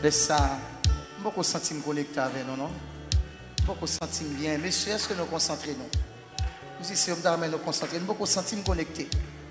Laisse ça. Beaucoup sentir me connecter avec nous, non? Beaucoup sentir bien. Messieurs, est-ce que nous concentrons nous? Nous ici, nous nous concentrer. Beaucoup sentir me connecter.